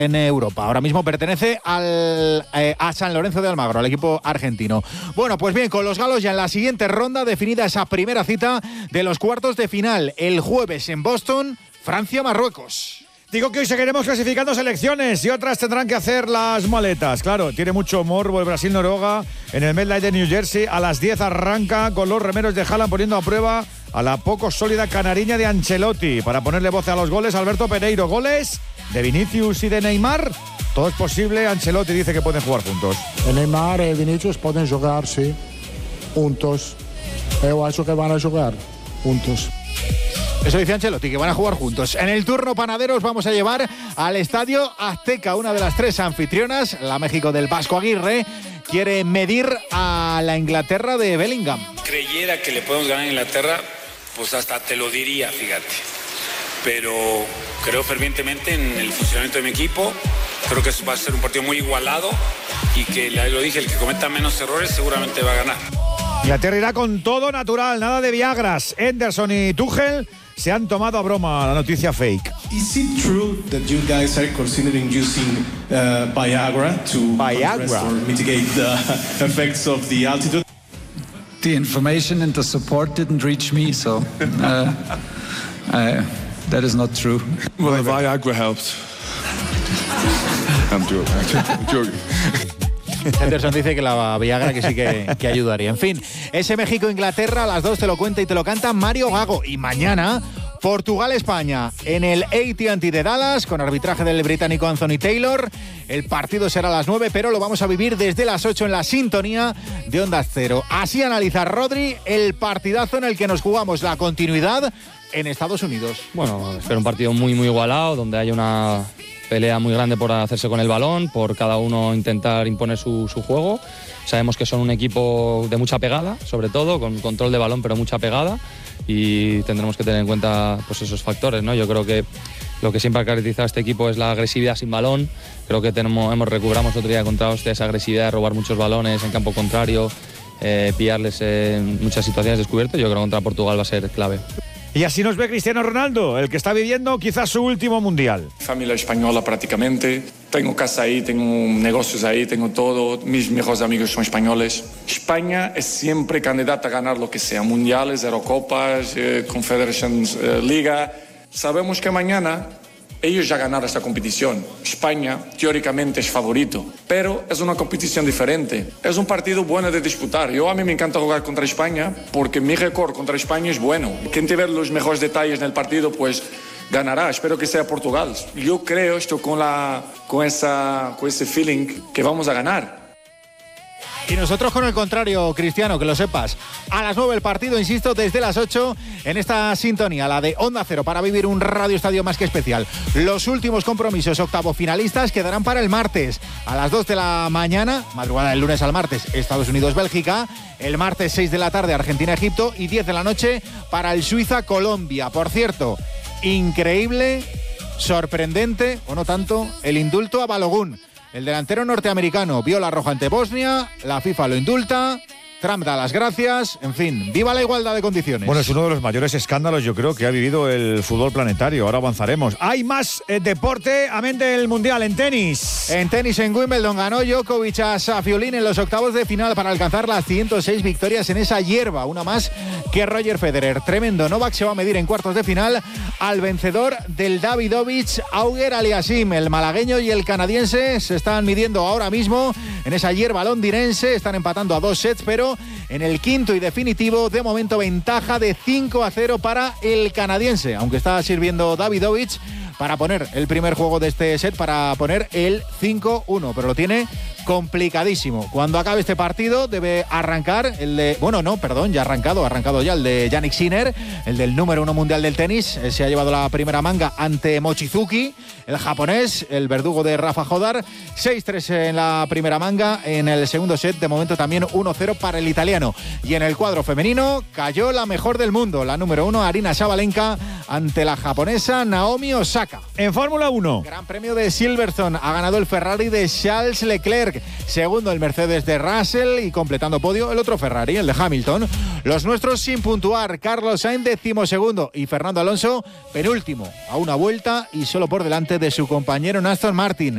en Europa. Ahora mismo pertenece a San Lorenzo de Almagro, al equipo argentino. Bueno, pues bien, con los galos ya en la siguiente ronda, definida esa primera cita de los cuartos de final. El jueves en Boston, Francia-Marruecos. Digo que hoy seguiremos clasificando selecciones y otras tendrán que hacer las maletas. Claro, tiene mucho morbo el Brasil-Noruega en el MetLife de New Jersey. A las 10 arranca con los remeros de Haaland poniendo a prueba a la poco sólida canariña de Ancelotti. Para ponerle voz a los goles, Alberto Pereiro. Goles de Vinicius y de Neymar. Todo es posible. Ancelotti dice que pueden jugar juntos. Neymar y Vinicius pueden jugar, sí, juntos. Yo acho que van a jugar juntos. Eso dice Ancelotti, que van a jugar juntos. En el turno panaderos vamos a llevar al Estadio Azteca, una de las tres anfitrionas, la México del Vasco Aguirre, quiere medir a la Inglaterra de Bellingham. Creyera que le podemos ganar a Inglaterra, pues hasta te lo diría, fíjate. Pero creo fervientemente en el funcionamiento de mi equipo. Creo que va a ser un partido muy igualado y que, lo dije, el que cometa menos errores seguramente va a ganar. Inglaterra irá con todo natural, nada de Viagras. Henderson y Tuchel se han tomado a broma la noticia fake. Is it true that you guys are considering using Viagra to or mitigate the effects of the altitude? The information and the support didn't reach me, so that is not true. Well, the Viagra helps. I'm joking. Henderson dice que la Viagra que sí que ayudaría. En fin, ese México-Inglaterra a las 2 te lo cuenta y te lo canta Mario Gago. Y mañana, Portugal-España en el AT&T de Dallas con arbitraje del británico Anthony Taylor. El partido será a las 9, pero lo vamos a vivir desde las 8 en la sintonía de Onda Cero. Así analiza Rodri el partidazo en el que nos jugamos la continuidad en Estados Unidos. Bueno, espero un partido muy igualado, donde haya una pelea muy grande por hacerse con el balón, por cada uno intentar imponer su juego. Sabemos que son un equipo de mucha pegada, sobre todo, con control de balón, pero mucha pegada, y tendremos que tener en cuenta pues esos factores, ¿no? Yo creo que lo que siempre ha caracterizado a este equipo es la agresividad sin balón. Creo que recuperamos otro día contra Austria esa agresividad de robar muchos balones en campo contrario, pillarles en muchas situaciones descubiertas. Yo creo que contra Portugal va a ser clave. Y así nos ve Cristiano Ronaldo, el que está viviendo quizás su último mundial. Familia española prácticamente. Tengo casa ahí, tengo negocios ahí, tengo todo. Mis mejores amigos son españoles. España es siempre candidata a ganar lo que sea. Mundiales, Eurocopas, Confederations Liga. Sabemos que mañana ellos ya ganaron esta competición. España teóricamente es favorito, pero es una competición diferente. Es un partido bueno de disputar. A mí me encanta jugar contra España porque mi récord contra España es bueno. Quien te ve los mejores detalles en el partido, pues ganará. Espero que sea Portugal. Yo creo esto con ese feeling que vamos a ganar. Y nosotros con el contrario, Cristiano, que lo sepas. A las 9 el partido, insisto, desde las 8 en esta sintonía, la de Onda Cero, para vivir un Radio Estadio más que especial. Los últimos compromisos octavofinalistas quedarán para el martes. A las 2 de la mañana, madrugada del lunes al martes, Estados Unidos-Bélgica. El martes 6 de la tarde, Argentina-Egipto. Y 10 de la noche para el Suiza-Colombia. Por cierto, increíble, sorprendente, o no tanto, el indulto a Balogun. El delantero norteamericano vio la roja ante Bosnia, la FIFA lo indulta, Trump da las gracias, en fin, viva la igualdad de condiciones. Bueno, es uno de los mayores escándalos, yo creo, que ha vivido el fútbol planetario. Ahora avanzaremos. Hay más deporte, amén del Mundial, en tenis. En tenis, en Wimbledon, ganó Djokovic a Safiulin en los octavos de final para alcanzar las 106 victorias en esa hierba, una más que Roger Federer. Tremendo. Novak se va a medir en cuartos de final al vencedor del Davidovich, Auger Aliassime. El malagueño y el canadiense se están midiendo ahora mismo en esa hierba londinense. Están empatando a 2 sets, pero en el quinto y definitivo, de momento ventaja de 5-0 para el canadiense, aunque está sirviendo Davidovich para poner el primer juego de este set, para poner el 5-1, pero lo tiene complicadísimo. Cuando acabe este partido debe arrancar el de... Bueno, no, perdón, ya ha arrancado ya el de Jannik Sinner, el del número 1 mundial del tenis. Se ha llevado la primera manga ante Mochizuki, el japonés, el verdugo de Rafa Jodar. 6-3 en la primera manga. En el segundo set, de momento también 1-0 para el italiano. Y en el cuadro femenino cayó la mejor del mundo, la número 1, Aryna Sabalenka, ante la japonesa Naomi Osaka. En Fórmula 1. Gran Premio de Silverstone. Ha ganado el Ferrari de Charles Leclerc. Segundo el Mercedes de Russell y completando podio el otro Ferrari, el de Hamilton. Los nuestros sin puntuar. Carlos Sainz 12º y Fernando Alonso penúltimo, a una vuelta y solo por delante de su compañero en Aston Martin.